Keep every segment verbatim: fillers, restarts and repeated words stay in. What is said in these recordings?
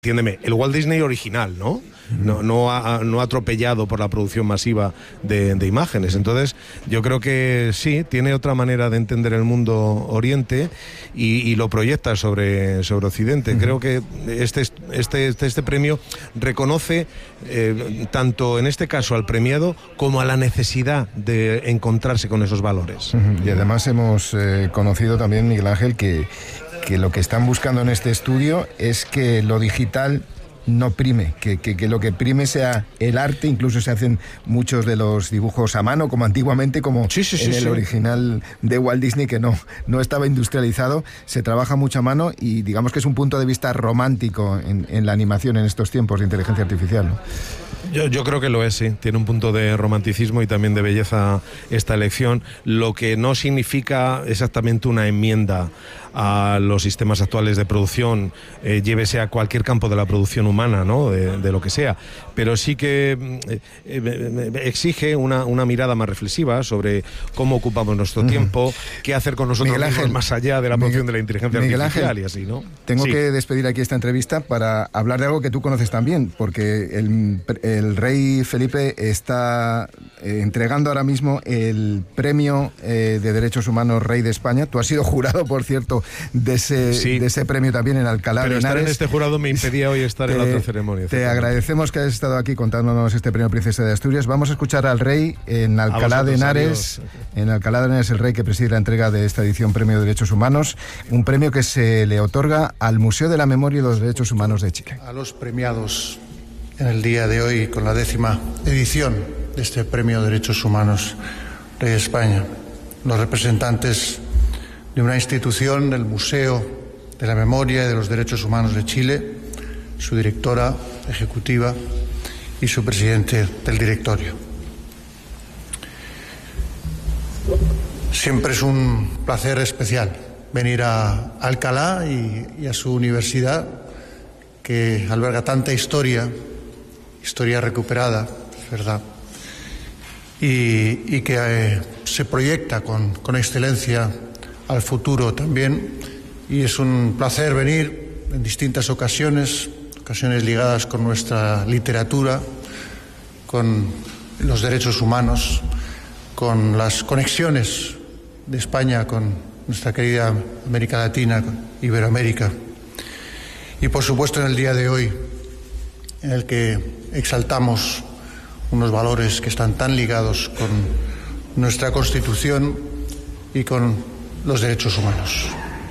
Entiéndeme, el Walt Disney original, ¿no? No, no, ha, no atropellado por la producción masiva de, de imágenes. Entonces, yo creo que sí, tiene otra manera de entender el mundo Oriente y, y lo proyecta sobre, sobre Occidente. Uh-huh. Creo que este, este, este, este premio reconoce eh, tanto en este caso al premiado como a la necesidad de encontrarse con esos valores. Uh-huh. Y además hemos eh, conocido también, Miguel Ángel, que que lo que están buscando en este estudio es que lo digital no prime, que, que, que lo que prime sea el arte. Incluso se hacen muchos de los dibujos a mano, como antiguamente, como sí, sí, sí, en el sí. original de Walt Disney, que no, no estaba industrializado. Se trabaja mucho a mano y digamos que es un punto de vista romántico en, en la animación en estos tiempos de inteligencia artificial, ¿no? Yo, yo creo que lo es, sí. Tiene un punto de romanticismo y también de belleza esta elección, lo que no significa exactamente una enmienda a los sistemas actuales de producción, eh, llévese a cualquier campo de la producción humana, ¿no? De, de lo que sea, pero sí que eh, eh, exige una, una mirada más reflexiva sobre cómo ocupamos nuestro uh-huh. tiempo, qué hacer con nosotros Miguel mismos Ángel, más allá de la producción Miguel, de la inteligencia Miguel artificial Ángel, y así, ¿no? Tengo sí. que despedir aquí esta entrevista para hablar de algo que tú conoces también, porque el, el rey Felipe está eh, entregando ahora mismo el premio eh, de Derechos Humanos Rey de España. Tú has sido jurado, por cierto, de ese, sí. de ese premio también en Alcalá Pero de Henares. Estar en este jurado me impedía hoy estar te, en la otra ceremonia. Te agradecemos que hayas estado aquí contándonos este premio Princesa de Asturias. Vamos a escuchar al rey en Alcalá de Henares. Adiós. En Alcalá de Henares, el rey que preside la entrega de esta edición Premio de Derechos Humanos, un premio que se le otorga al Museo de la Memoria y los Derechos Humanos de Chile. A los premiados en el día de hoy con la décima edición de este Premio de Derechos Humanos Rey de España, los representantes de una institución, del Museo de la Memoria y de los Derechos Humanos de Chile, su directora ejecutiva y su presidente del directorio. Siempre es un placer especial venir a Alcalá y, y a su universidad, que alberga tanta historia, historia recuperada, es verdad, y, y que eh, se proyecta con, con excelencia al futuro también. Y es un placer venir en distintas ocasiones, ocasiones ligadas con nuestra literatura, con los derechos humanos, con las conexiones de España con nuestra querida América Latina, con Iberoamérica. Y por supuesto en el día de hoy, en el que exaltamos unos valores que están tan ligados con nuestra Constitución y con los derechos humanos.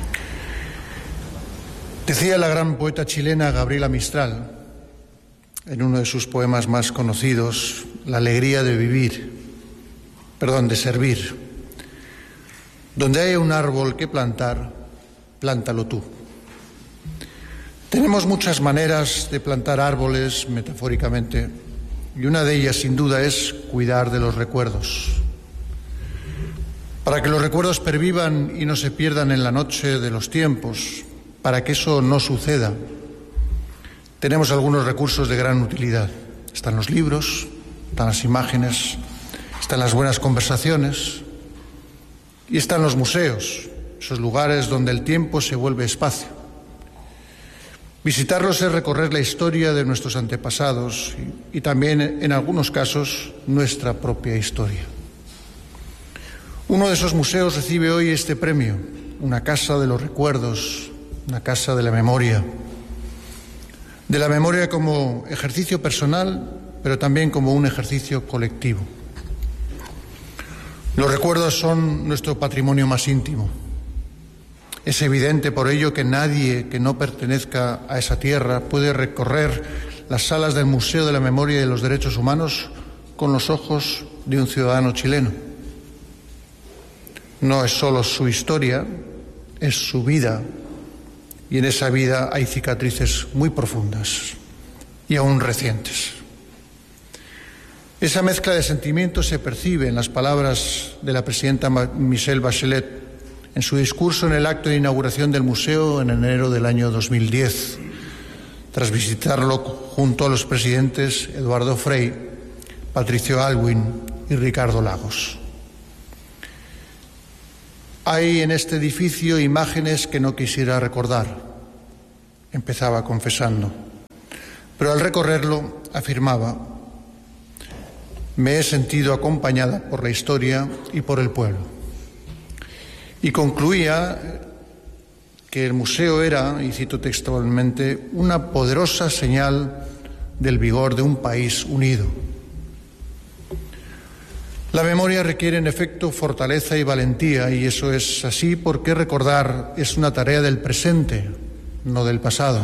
Decía la gran poeta chilena Gabriela Mistral, en uno de sus poemas más conocidos, la alegría de vivir, perdón, de servir. Donde haya un árbol que plantar, plántalo tú. Tenemos muchas maneras de plantar árboles, metafóricamente, y una de ellas, sin duda, es cuidar de los recuerdos. Para que los recuerdos pervivan y no se pierdan en la noche de los tiempos, para que eso no suceda, tenemos algunos recursos de gran utilidad. Están los libros, están las imágenes, están las buenas conversaciones y están los museos, esos lugares donde el tiempo se vuelve espacio. Visitarlos es recorrer la historia de nuestros antepasados y, y también, en algunos casos, nuestra propia historia. Uno de esos museos recibe hoy este premio, una casa de los recuerdos, una casa de la memoria. De la memoria como ejercicio personal, pero también como un ejercicio colectivo. Los recuerdos son nuestro patrimonio más íntimo. Es evidente por ello que nadie que no pertenezca a esa tierra puede recorrer las salas del Museo de la Memoria y de los Derechos Humanos con los ojos de un ciudadano chileno. No es solo su historia, es su vida, y en esa vida hay cicatrices muy profundas y aún recientes. Esa mezcla de sentimientos se percibe en las palabras de la presidenta Michelle Bachelet en su discurso en el acto de inauguración del museo en enero del año dos mil diez, tras visitarlo junto a los presidentes Eduardo Frei, Patricio Aylwin y Ricardo Lagos. Hay en este edificio imágenes que no quisiera recordar, empezaba confesando. Pero al recorrerlo afirmaba: me he sentido acompañada por la historia y por el pueblo. Y concluía que el museo era, y cito textualmente, una poderosa señal del vigor de un país unido. La memoria requiere, en efecto, fortaleza y valentía, y eso es así porque recordar es una tarea del presente, no del pasado.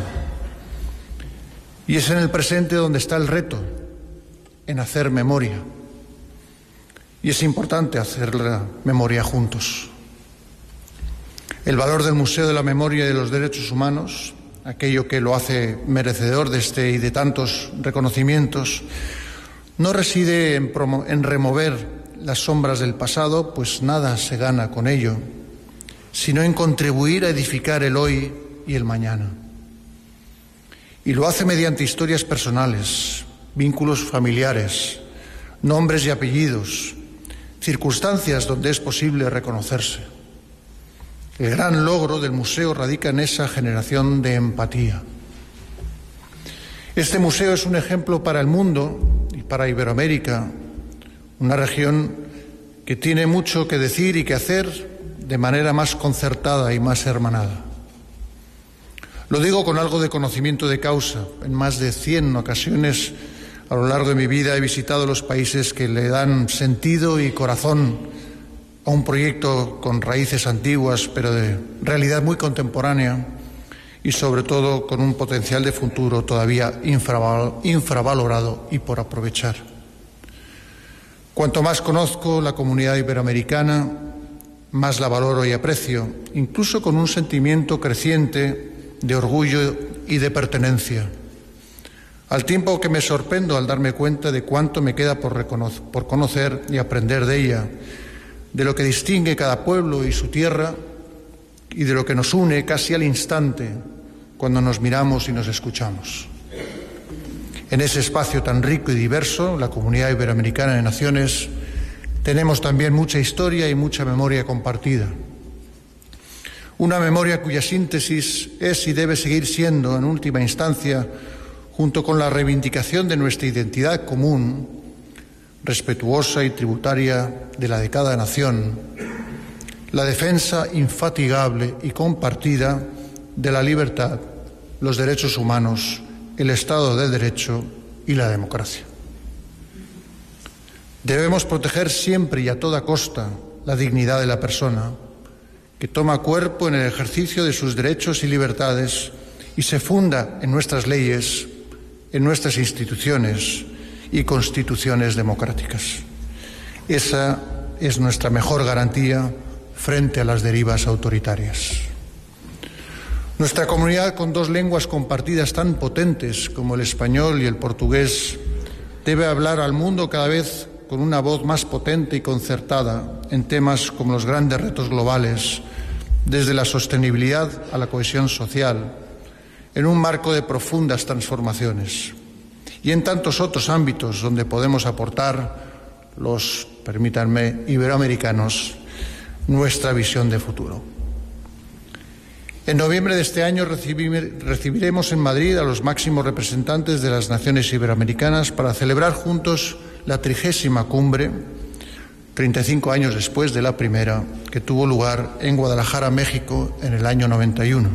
Y es en el presente donde está el reto, en hacer memoria. Y es importante hacer la memoria juntos. El valor del Museo de la Memoria y de los Derechos Humanos, aquello que lo hace merecedor de este y de tantos reconocimientos, no reside en, promo- en remover las sombras del pasado, pues nada se gana con ello, sino en contribuir a edificar el hoy y el mañana. Y lo hace mediante historias personales, vínculos familiares, nombres y apellidos, circunstancias donde es posible reconocerse. El gran logro del museo radica en esa generación de empatía. Este museo es un ejemplo para el mundo y para Iberoamérica, una región que tiene mucho que decir y que hacer de manera más concertada y más hermanada. Lo digo con algo de conocimiento de causa. En más de cien ocasiones a lo largo de mi vida he visitado los países que le dan sentido y corazón a un proyecto con raíces antiguas, pero de realidad muy contemporánea y sobre todo con un potencial de futuro todavía infravalorado y por aprovechar. Cuanto más conozco la comunidad iberoamericana, más la valoro y aprecio, incluso con un sentimiento creciente de orgullo y de pertenencia, al tiempo que me sorprendo al darme cuenta de cuánto me queda por, reconocer, por conocer y aprender de ella, de lo que distingue cada pueblo y su tierra y de lo que nos une casi al instante cuando nos miramos y nos escuchamos. En ese espacio tan rico y diverso, la Comunidad Iberoamericana de Naciones, tenemos también mucha historia y mucha memoria compartida. Una memoria cuya síntesis es y debe seguir siendo, en última instancia, junto con la reivindicación de nuestra identidad común, respetuosa y tributaria de la de cada nación, la defensa infatigable y compartida de la libertad, los derechos humanos, el Estado de Derecho y la democracia. Debemos proteger siempre y a toda costa la dignidad de la persona, que toma cuerpo en el ejercicio de sus derechos y libertades y se funda en nuestras leyes, en nuestras instituciones y constituciones democráticas. Esa es nuestra mejor garantía frente a las derivas autoritarias. Nuestra comunidad, con dos lenguas compartidas tan potentes como el español y el portugués, debe hablar al mundo cada vez con una voz más potente y concertada en temas como los grandes retos globales, desde la sostenibilidad a la cohesión social, en un marco de profundas transformaciones, y en tantos otros ámbitos donde podemos aportar los, permítanme, iberoamericanos, nuestra visión de futuro. En noviembre de este año recibiremos en Madrid a los máximos representantes de las naciones iberoamericanas para celebrar juntos la trigésima cumbre, treinta y cinco años después de la primera, que tuvo lugar en Guadalajara, México, en el año noventa y uno.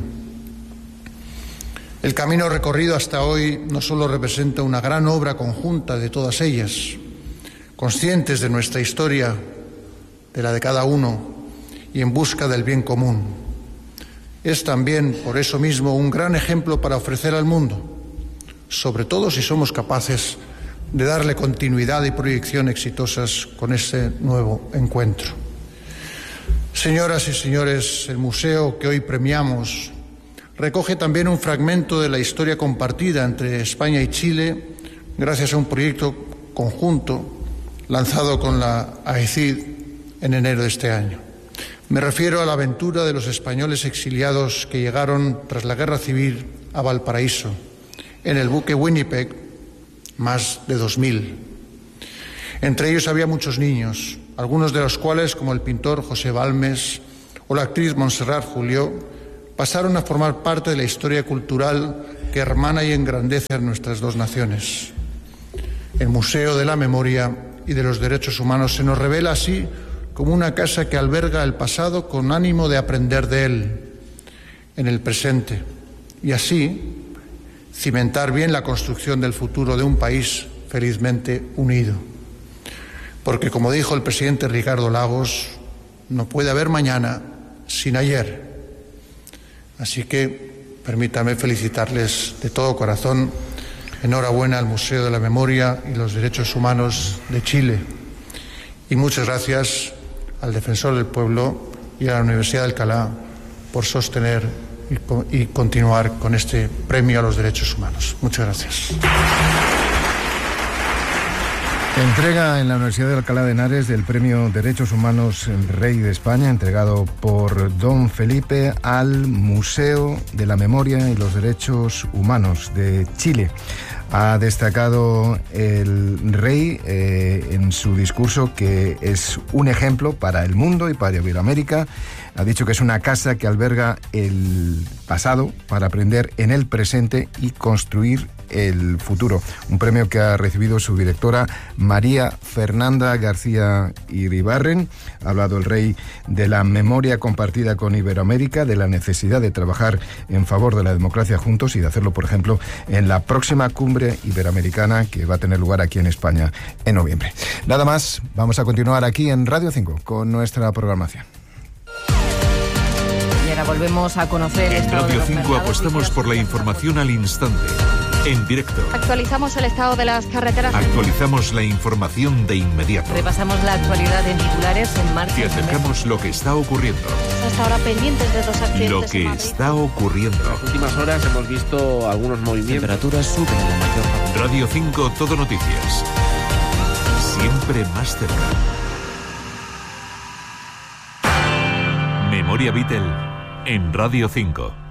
El camino recorrido hasta hoy no solo representa una gran obra conjunta de todas ellas, conscientes de nuestra historia, de la de cada uno y en busca del bien común. Es también, por eso mismo, un gran ejemplo para ofrecer al mundo, sobre todo si somos capaces de darle continuidad y proyección exitosas con este nuevo encuentro. Señoras y señores, el museo que hoy premiamos recoge también un fragmento de la historia compartida entre España y Chile gracias a un proyecto conjunto lanzado con la A E C I D en enero de este año. Me refiero a la aventura de los españoles exiliados que llegaron tras la Guerra Civil a Valparaíso, en el buque Winnipeg, más de dos mil. Entre ellos había muchos niños, algunos de los cuales, como el pintor José Balmes o la actriz Montserrat Julió, pasaron a formar parte de la historia cultural que hermana y engrandece a nuestras dos naciones. El Museo de la Memoria y de los Derechos Humanos se nos revela así como una casa que alberga el pasado con ánimo de aprender de él en el presente y así cimentar bien la construcción del futuro de un país felizmente unido. Porque, como dijo el presidente Ricardo Lagos, no puede haber mañana sin ayer. Así que permítame felicitarles de todo corazón. Enhorabuena al Museo de la Memoria y los Derechos Humanos de Chile. Y muchas gracias al Defensor del Pueblo y a la Universidad de Alcalá por sostener y, y continuar con este premio a los derechos humanos. Muchas gracias. Entrega en la Universidad de Alcalá de Henares del Premio Derechos Humanos Rey de España, entregado por don Felipe al Museo de la Memoria y los Derechos Humanos de Chile. Ha destacado el rey eh, en su discurso que es un ejemplo para el mundo y para Iberoamérica. Ha dicho que es una casa que alberga el pasado para aprender en el presente y construir el futuro. Un premio que ha recibido su directora María Fernanda García Iribarren. Ha hablado el rey de la memoria compartida con Iberoamérica, de la necesidad de trabajar en favor de la democracia juntos y de hacerlo, por ejemplo, en la próxima cumbre iberoamericana que va a tener lugar aquí en España en noviembre. Nada más, vamos a continuar aquí en Radio cinco con nuestra programación. Y ahora volvemos a conocer... En Radio cinco apostamos por la información al instante, en directo. Actualizamos el estado de las carreteras. Actualizamos la información de inmediato. Repasamos la actualidad en titulares en marcha. Te acercamos lo que está ocurriendo. Hasta ahora pendientes de dos accidentes. Lo que está ocurriendo. En las últimas horas hemos visto algunos movimientos. Temperaturas suben en la mayor parte. Radio cinco, Todo Noticias. Siempre más cerca. Memoria Beatle en Radio cinco.